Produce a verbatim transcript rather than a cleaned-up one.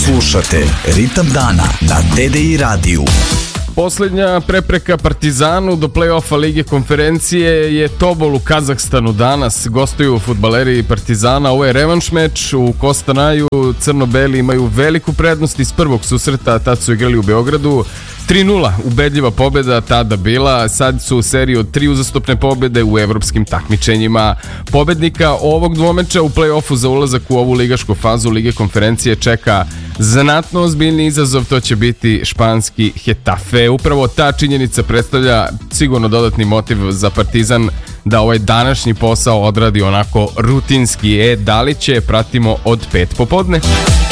Slušate Ritam dana na D D I radiju. Poslednja prepreka Partizanu do play-offa Lige konferencije je Tobol u Kazahstanu danas. Gostuju fudbaleri Partizana, ovo je revanš meč u Kostanaju. Crno-beli imaju veliku prednost iz prvog susreta, tad su igrali u Beogradu. tri nula, ubedljiva pobjeda tada bila, sad su u seriji od tri uzastopne pobjede u evropskim takmičenjima. Pobednika ovog dvomeča u play-offu za ulazak u ovu ligašku fazu Lige konferencije čeka znatno ozbiljni izazov, to će biti španski Getafe. Upravo ta činjenica predstavlja sigurno dodatni motiv za Partizan da ovaj današnji posao odradi onako rutinski. E, da li će, pratimo od pet popodne.